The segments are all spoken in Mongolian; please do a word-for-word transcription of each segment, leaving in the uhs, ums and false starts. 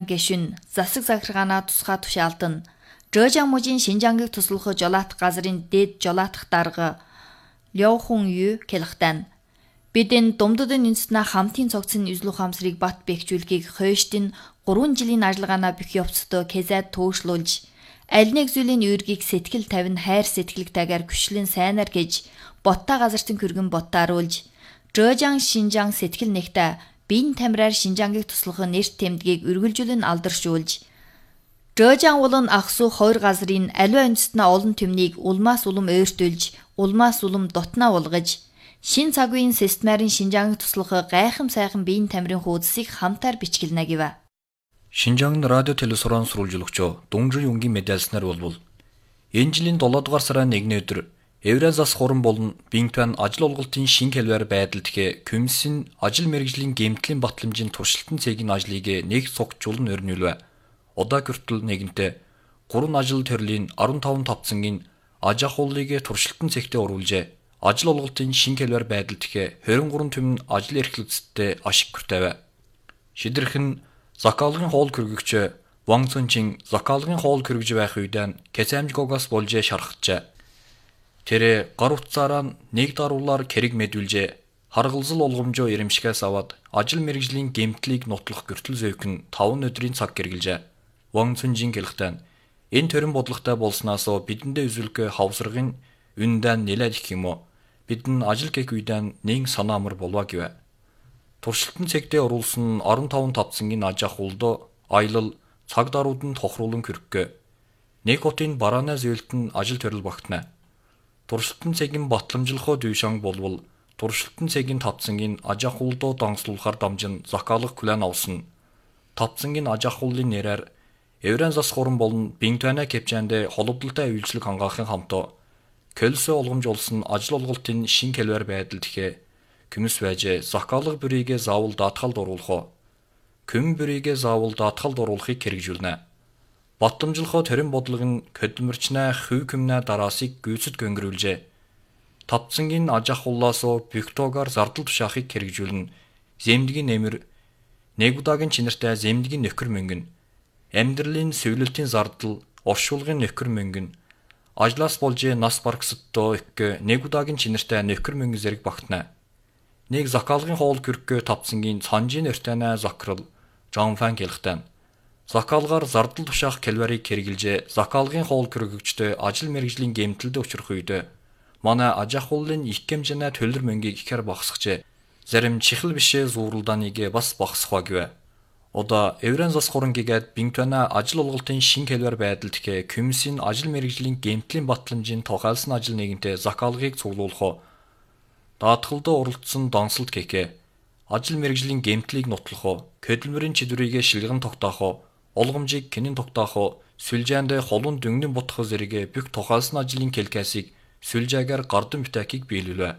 гэшүн засаг захиргаанаа тусгай тушаалтан Зhejiang мужийн Шинжангийг туслах жолоодох газрын дээд жолоодох дарга Liu Hongyu хэлэхдээ бид энэ Думдудын үндэстнээ хамтын цогцсон эзлэх хамсрыг бат бэхжүүлэхийг хойшд нь гурван жилийн ажиллагаанаа бэх явцдаа Кэзад туушлуулж аль нэг зүйлийн үүргийг сэтгэл тавин хайр сэтгэлтэйгээр гүшлэн сайнаар гэж ботта газартын хүргэн боттааруулж Zhejiang Шинжаан сэтгэл нэгтээ биеийн тамираар Шинжангийг туслах нэрт тэмдгийг үргэлжлүүлэн алдаршуулж Zhejiang болон Аксу хоёр газрын аливаа үндэстнээ олон түмнийг улмаас улам ойртуулж, улмаас улам дотноо улгаж, шин цаг үеийн системарын Шинжангийг туслах гайхам сайхан биеийн тамирын хуудсыг хамтаар бичгэлнэ гэв. Шинжаангын радио телесуран сурвалжуулагч Дунгжи Юнгийн мэдээлснээр болбол энэ жилийн долоо дугаар сарын нэгний өдөр Еврей зас хуран болон Бинтуан ажил олголтын шин хэлбэр байдал дэх комиссийн ажил мэргэжлийн гэмтлийн батламжийн туршилтын цэгийн ажлыг нэг цогцуулн өрнүүлвэ. Удаа хүртэл нэгэнтээ гурван ажил төрлийн арван таван тавцангийн аж ахуйлыг туршилтын цэгтээ оруулжээ. Ажил олголтын шин хэлбэр байдал дэх двадцать три түмэн ажил эрхлэгчдэд ашиг хүртэв. Шидэрх нь Закалгын хоол хөргөгч Ван Цунчин Закалгын хоол хөргөж байх үедээ Кэсамжгоогоос болжээ шархажээ. Тэр гар утсаараа нэг даруулаар кэрэг мэдүүлжээ. Харгалзал олгомжоо ирэмшгээс аваад ажил мэргэжлийн гэмтлийг нутлах гэртэл зөөхөн таван өдрийн цаг гэргэлжээ. Ван Цунжин гэлэхдээ энэ төрөн бодлоготой болсноос бидэндээ үзүүлэх хавсаргын үндэн нэлээд их юм уу? Бидэн ажил гэх үедээ нэг санаа амар болоо гэв. Туршилтын цэгтээ оруулсан арван таван тавцангийн аж ахуйлд аялал цаг дарууд нь тохируулан хөргөө. Нэг хотын бараана зөөлт нь ажил төрөл багтана. Туршилтын цэгийн батламжлахоо дүйшанг болвол туршилтын цэгийн тавцангийн аж ахуйлдоо донслуулахар дамжин закалах хүлээн авсан. Тавцангийн аж ахуйлын нэрээр Еврей зас хуран болон Бинтуана кепчэндэ холбогдлолтой үйлчлэг хангаахын хамтаа көлсө олгомжуулсан ажил олголтын шин хэлбэр байдал дэх комисс байж закалах бүрийгэ заавал даатгалд оруулах. Күм бүрийгэ заавал даатгалд оруулахыг хэрэгжүүлнэ. Батламжлахоо төрийн бодлогын көдмөрчнэ хүй күмнэ дараасыг гүйцэд гөнгөрүүлжээ. Тавцангийн аж ахуулаас бюктогаар зардал тушаахыг хэрэгжүүлнэ. Земдгийн нэмэр нэг удаагийн чинартай земдгийн нөхөр мөнгөн, амьдралын сөүлэлтийн зардал оршуулгын нөхөр мөнгөн, ажлаас болжээ нас баргсадтоо их нэг удаагийн чинартай нөхөр мөнгөн зэрэг багтана. Нэг закалгын хоол хөргөө тавцангийн цанжийн өртөнэ закрал Жонфан гэлэхдээ закалгаар зардал тушаах хэлбэрийг хэрэгжилжээ. Закалгын хоол хөргөгчдөө ажил мэргэжлийн гэмтэлд учрах үед манай аж ахуйлын их хэмжээний төлөр мөнгийг ихээр багасгажээ. Зарим чихэл бишээ зууралдааныг бас багасгах гэв. Одоо Еврей зас хуран гэгээд Бинтуана ажил олголтын шин хэлбэр байдал дэх комиссийн ажил мэргэжлийн гэмтлийн батламжийн тухайлсан ажил нэгэнтээ закалгыг цуглуулах, даатгалдаа оролцсон донсолт гэхээ ажил мэргэжлийн гэмтлийг нутлах, көдөлмөрийн чидвэрийг шилгэн тогтоох, олгомжийг кэнэн тогтоох, сүлжээнд холон дөнгөн бутах зэрэг бүх тухайлсан ажлын келкасыг сүлжээгээр гардан бүтэхийг биелүүлв.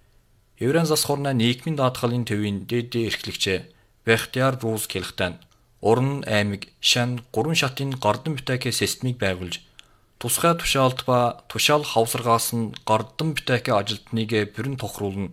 Еврей зас хурна нийгмийн даатгалын төвийн дэд эрхлэгч Бехтияр Руус хэлэхдээ уран аймаг шан гурван шатын гардан бүтээх системийг байгуулж тусгай тушаалт ба тушаал хавсаргаас нь гардан бүтээх ажилтныг бүрэн тохируулна.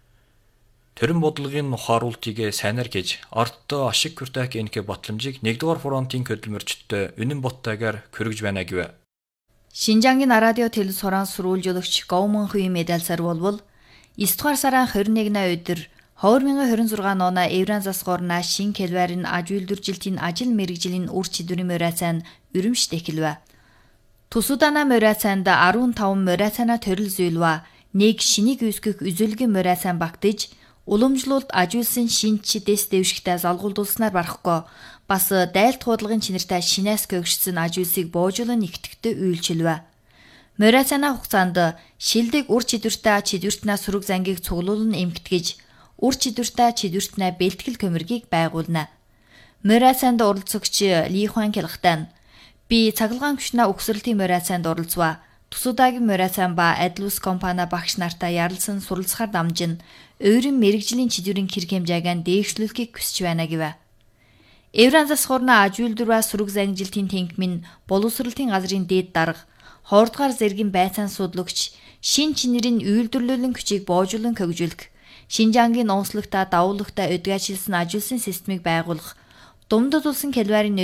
Төрийн бодлогын ухааруултыг сайнаар гэж артта ашиг хүртээх энэхэ батламжийг нэгдүгээр фронтын хөдөлмөрчдөө үнэн боттойгоор хөргөж байна гэв. Шинжаангийн радио телесуран сурвалжуулагч Гоумэн Хуи медальсаар болвол девять дугаар сарын двадцать нэгний өдөр две тысячи двадцать шесть оноо Еврей зас хурна шин хэлбэрийн аж үйлдвэржилтийн ажил мэргэжлийн үр чадварын морайцаан өрөмжт эхэлвэ. Тусудана морайцаанд арван таван морайцаана төрөл зөөлвэ. Нэг шинийг үүсгэх үзүүлгийн морайцаан багтаж уламжлуулалт ажуулсан шинч дэс дэвшигтэй залгуулдуулснаар барахгүй бас дайлт худалгын чинэртэй шинээс гөгшсөн ажуулсыг боожуулан нэгтгэхдээ үйлчилвэ. Морайцаана хугацаанд шилдэг үр чадвартай чадвартнаа сүрэг зангийг цуглуулн эмгэтгэж үр чадвартай чадвартнаа бэлтгэл көмөргийг байгуулна. Морайцаанд оролцогч Ли Хуан хэлэхдээ би цахилгаан хүчнээ өгсөрлтийн морайцаанд оролцваа. Тусуудагийн морайцаан ба Адлус компани багш нартай ярилцсан суралцахаар дамжин өөрийн мэргэжлийн чидвэрийн хэрэг хэмжээг дээшлүүлэхийг хүсэж байна гэв. Еврей зас хурна аж үйлдвэрээ сүрэг занжилтын тэнхимэн боловсролтын газрын дээд дарга хоордгаар зэргийн байцаан судлогч шин чинэрийн үйлдвэрлэлийн хүчийг боожуулан хөгжүүлэх, Шинжаангийн онцлогтой давуулагтай өдгөөжилсөн ажуулсан системийг байгуулах, Думдуд улсын хэлбэрийн